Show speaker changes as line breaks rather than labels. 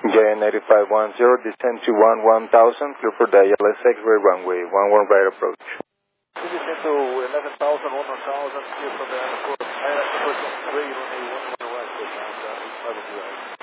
J9510, descend to 1000, clear for the LSX ray runway, 11 right approach.
Descend to 11,000, 1000, clear for the airport, approach ray runway, 11 right approach, and 11 right.